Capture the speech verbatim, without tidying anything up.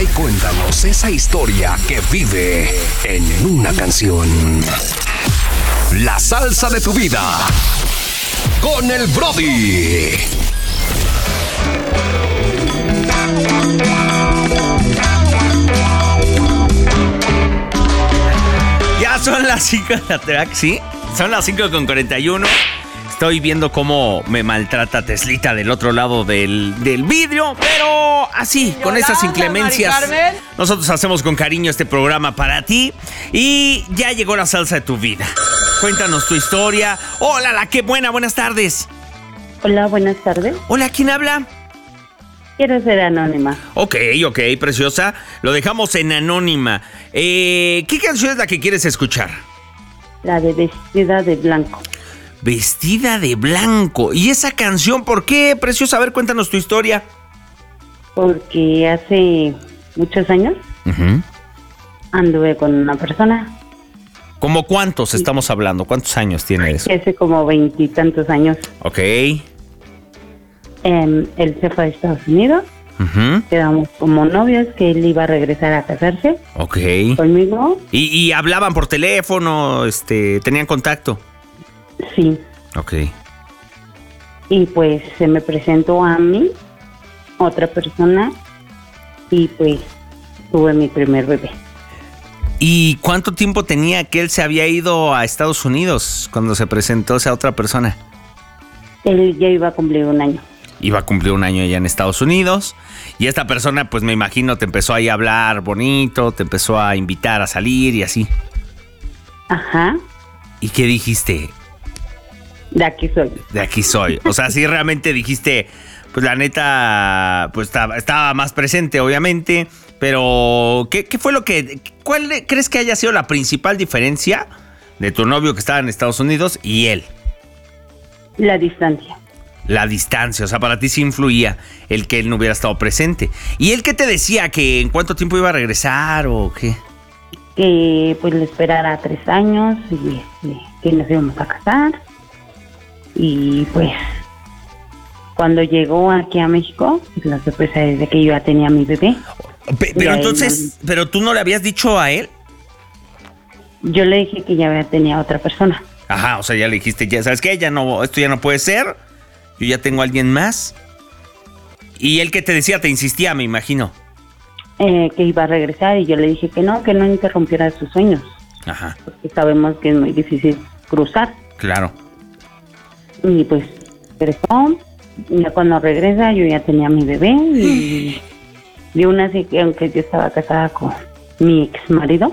y cuéntanos esa historia que vive en una canción. La salsa de tu vida con el Brody. Ya son las cinco de la tarde, ¿sí? Son las cinco con cuarenta y uno. Estoy viendo cómo me maltrata Teslita del otro lado del, del vidrio, pero así, Yolanda, con estas inclemencias, nosotros hacemos con cariño este programa para ti. Y ya llegó la salsa de tu vida. Cuéntanos tu historia. Hola, la qué buena, buenas tardes. Hola, buenas tardes. Hola, ¿quién habla? Quiero ser anónima. Ok, ok, preciosa. Lo dejamos en anónima. Eh, ¿Qué canción es la que quieres escuchar? La de Vestida de Blanco. Vestida de blanco. ¿Y esa canción por qué, preciosa? A ver, cuéntanos tu historia. Porque hace muchos años uh-huh. anduve con una persona. ¿Cómo cuántos estamos hablando? ¿Cuántos años tiene eso? Hace como veintitantos años. Ok. Eh, él se fue a Estados Unidos. Uh-huh. Quedamos como novios, que él iba a regresar a casarse. Ok. Conmigo. ¿Y, y hablaban por teléfono? este, ¿Tenían contacto? Sí. Ok. Y pues se me presentó a mí otra persona y pues tuve mi primer bebé. ¿Y cuánto tiempo tenía que él se había ido a Estados Unidos cuando se presentó esa otra persona? Él ya iba a cumplir un año. Iba a cumplir un año allá en Estados Unidos. Y esta persona, pues me imagino, te empezó ahí a hablar bonito, te empezó a invitar a salir y así. Ajá. ¿Y qué dijiste? De aquí soy. De aquí soy. O sea, sí realmente dijiste, pues la neta, pues estaba, estaba más presente, obviamente. Pero, ¿qué, qué fue lo que... ¿Cuál crees que haya sido la principal diferencia de tu novio que estaba en Estados Unidos y él? La distancia. La distancia, o sea, para ti sí influía el que él no hubiera estado presente. ¿Y él qué te decía? ¿Que en cuánto tiempo iba a regresar o qué? Que pues le esperara tres años y, y que nos íbamos a casar. Y pues cuando llegó aquí a México, pues la sorpresa es de que yo ya tenía mi bebé. Pe- pero entonces, no, ¿pero tú no le habías dicho a él? Yo le dije que ya tenía otra persona. Ajá, o sea, ya le dijiste, ya sabes qué, ya no, esto ya no puede ser. Yo ya tengo a alguien más. ¿Y él qué te decía? Te insistía, me imagino. Eh, que iba a regresar y yo le dije que no, que no interrumpiera sus sueños. Ajá. Porque sabemos que es muy difícil cruzar. Claro. Y pues regresó. Ya cuando regresa yo ya tenía mi bebé y de una así que aunque yo estaba casada con mi ex marido.